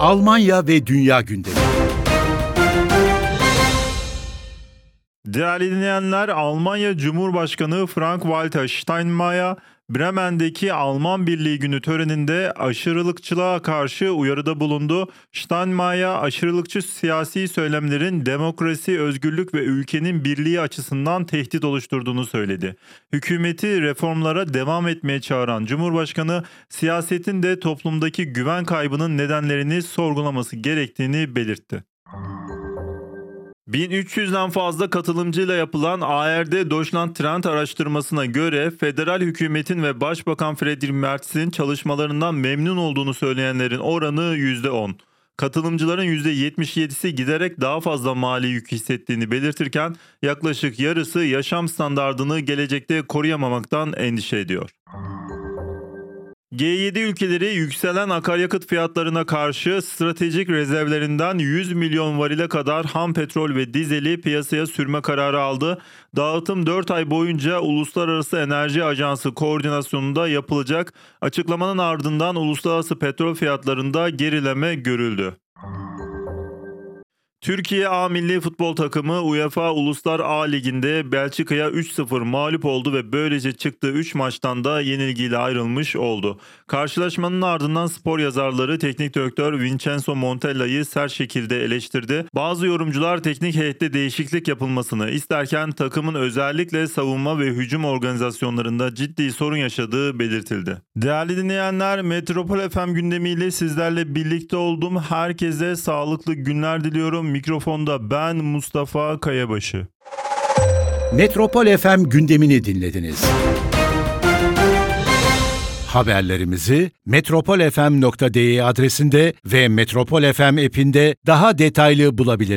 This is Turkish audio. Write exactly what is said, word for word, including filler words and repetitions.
Almanya ve dünya gündemi. Değerli dinleyenler, Almanya Cumhurbaşkanı Frank-Walter Steinmeier, Bremen'deki Alman Birliği Günü töreninde aşırılıkçılığa karşı uyarıda bulundu. Steinmeier, aşırılıkçı siyasi söylemlerin demokrasi, özgürlük ve ülkenin birliği açısından tehdit oluşturduğunu söyledi. Hükümeti reformlara devam etmeye çağıran Cumhurbaşkanı, siyasetin de toplumdaki güven kaybının nedenlerini sorgulaması gerektiğini belirtti. bin üç yüzden fazla katılımcıyla yapılan A R D Deutschland Trend araştırmasına göre federal hükümetin ve Başbakan Friedrich Merz'in çalışmalarından memnun olduğunu söyleyenlerin oranı yüzde on. Katılımcıların yüzde yetmiş yedisi giderek daha fazla mali yük hissettiğini belirtirken yaklaşık yarısı yaşam standardını gelecekte koruyamamaktan endişe ediyor. G yedi ülkeleri yükselen akaryakıt fiyatlarına karşı stratejik rezervlerinden yüz milyon varile kadar ham petrol ve dizeli piyasaya sürme kararı aldı. Dağıtım dört ay boyunca Uluslararası Enerji Ajansı koordinasyonunda yapılacak. Açıklamanın ardından uluslararası petrol fiyatlarında gerileme görüldü. Türkiye A Milli Futbol Takımı UEFA Uluslar A Ligi'nde Belçika'ya üç sıfır mağlup oldu ve böylece çıktığı üç maçtan da yenilgiyle ayrılmış oldu. Karşılaşmanın ardından spor yazarları teknik direktör Vincenzo Montella'yı sert şekilde eleştirdi. Bazı yorumcular teknik heyette değişiklik yapılmasını isterken takımın özellikle savunma ve hücum organizasyonlarında ciddi sorun yaşadığı belirtildi. Değerli dinleyenler, Metropol F M gündemiyle sizlerle birlikte oldum. Herkese sağlıklı günler diliyorum. Mikrofonda ben Mustafa Kayabaşı. Metropol F M gündemini dinlediniz. Haberlerimizi metropol f m nokta d e adresinde ve Metropol F M app'inde daha detaylı bulabilirsiniz.